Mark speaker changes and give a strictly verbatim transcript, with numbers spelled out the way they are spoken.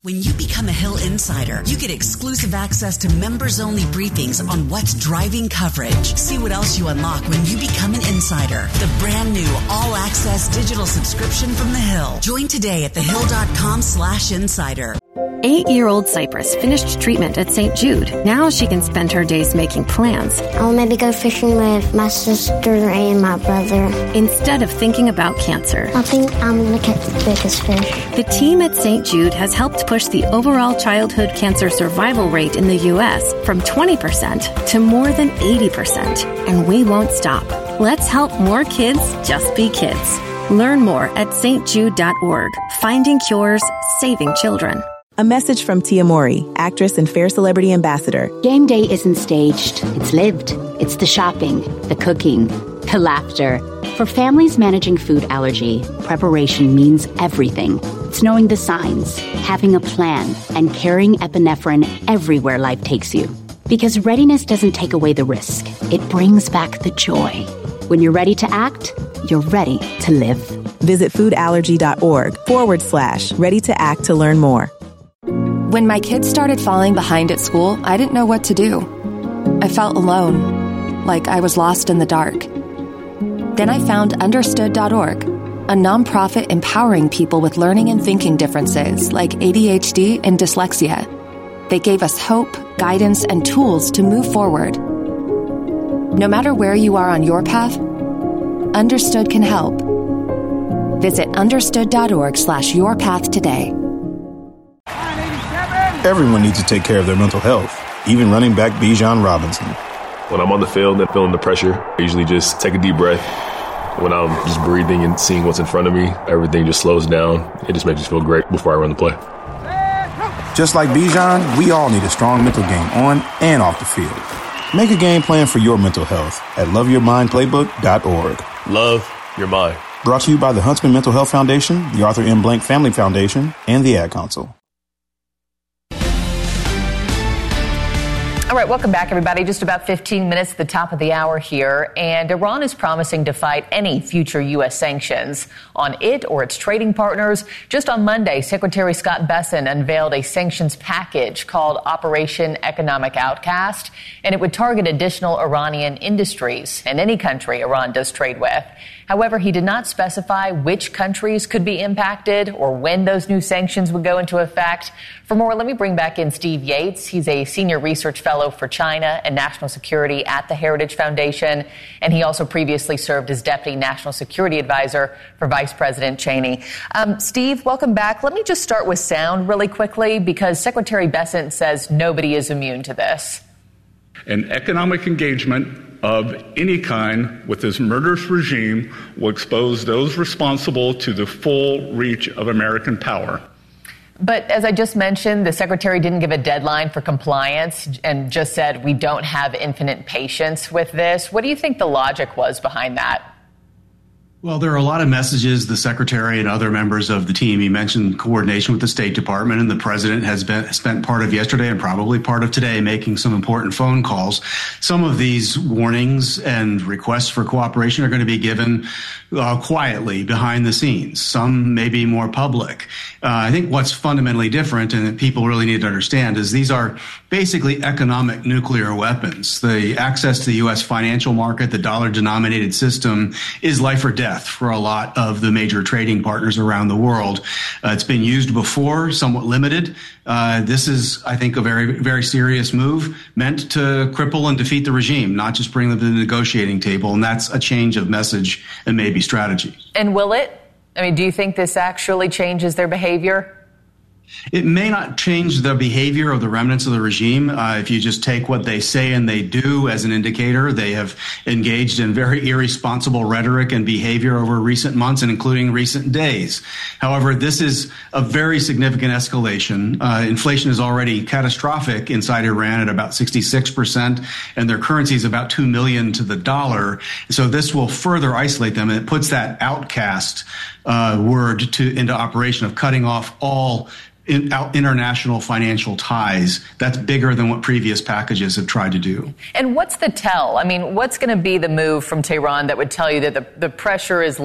Speaker 1: When you become a Hill Insider, you get exclusive access to members-only briefings on what's driving coverage. See what else you unlock when you become an insider. The brand new all-access digital subscription from The Hill. Join today at thehill.com slash insider.
Speaker 2: Eight-year-old Cypress finished treatment at Saint Jude. Now she can spend her days making plans.
Speaker 3: I'll maybe go fishing with my sister and my brother.
Speaker 2: Instead of thinking about cancer.
Speaker 3: I think I'm going to catch the biggest fish.
Speaker 2: The team at Saint Jude has helped push the overall childhood cancer survival rate in the U S from twenty percent to more than eighty percent. And we won't stop. Let's help more kids just be kids. Learn more at s t jude dot org. Finding cures, saving children.
Speaker 4: A message from Tia Mowry, actress and Fair Celebrity Ambassador.
Speaker 5: Game day isn't staged. It's lived. It's the shopping, the cooking, the laughter. For families managing food allergy, preparation means everything. It's knowing the signs, having a plan, and carrying epinephrine everywhere life takes you. Because readiness doesn't take away the risk. It brings back the joy. When you're ready to act, you're ready to live.
Speaker 4: Visit foodallergy.org forward slash ready to act to learn more.
Speaker 6: When my kids started falling behind at school, I didn't know what to do. I felt alone, like I was lost in the dark. Then I found understood dot org, a nonprofit empowering people with learning and thinking differences like A D H D and dyslexia. They gave us hope, guidance, and tools to move forward. No matter where you are on your path, Understood can help. Visit understood dot org slash your path today.
Speaker 7: Everyone needs to take care of their mental health, even running back Bijan Robinson.
Speaker 8: When I'm on the field and feeling the pressure, I usually just take a deep breath. When I'm just breathing and seeing what's in front of me, everything just slows down. It just makes me feel great before I run the play.
Speaker 7: Just like Bijan, we all need a strong mental game on and off the field. Make a game plan for your mental health at love your mind playbook dot org.
Speaker 8: Love your mind.
Speaker 7: Brought to you by the Huntsman Mental Health Foundation, the Arthur M. Blank Family Foundation, and the Ad Council.
Speaker 9: All right, welcome back, everybody. Just about fifteen minutes at the top of the hour here. And Iran is promising to fight any future U S sanctions on it or its trading partners. Just on Monday, Secretary Scott Bessent unveiled a sanctions package called Operation Economic Outcast, and it would target additional Iranian industries and any country Iran does trade with. However, he did not specify which countries could be impacted or when those new sanctions would go into effect. For more, let me bring back in Steve Yates. He's a senior research fellow for China and national security at the Heritage Foundation, and he also previously served as deputy national security advisor for Vice President Cheney. Um, Steve, welcome back. Let me just start with sound really quickly, because Secretary Bessent says nobody is immune to this.
Speaker 10: An economic engagement of any kind with this murderous regime will expose those responsible to the full reach of American power.
Speaker 9: But as I just mentioned, the secretary didn't give a deadline for compliance and just said we don't have infinite patience with this. What do you think the logic was behind that?
Speaker 11: Well, there are a lot of messages the secretary and other members of the team. He mentioned coordination with the State Department, and the president has been spent part of yesterday and probably part of today making some important phone calls. Some of these warnings and requests for cooperation are going to be given uh, quietly behind the scenes. Some may be more public. Uh, I think what's fundamentally different and that people really need to understand is these are basically economic nuclear weapons. The access to the U S financial market, the dollar-denominated system, is life or death for a lot of the major trading partners around the world. Uh, it's been used before, somewhat limited. Uh, this is, I think, a very, very serious move meant to cripple and defeat the regime, not just bring them to the negotiating table. And that's a change of message and maybe strategy.
Speaker 9: And will it? I mean, do you think this actually changes their behavior?
Speaker 11: It may not change the behavior of the remnants of the regime. Uh, if you just take what they say and they do as an indicator, they have engaged in very irresponsible rhetoric and behavior over recent months and including recent days. However, this is a very significant escalation. Uh, inflation is already catastrophic inside Iran at about sixty-six percent, and their currency is about two million to the dollar. So this will further isolate them, and it puts that outcast uh, word to into operation of cutting off all In, international financial ties. That's bigger than what previous packages have tried to do.
Speaker 9: And what's the tell? I mean, what's going to be the move from Tehran that would tell you that the, the pressure is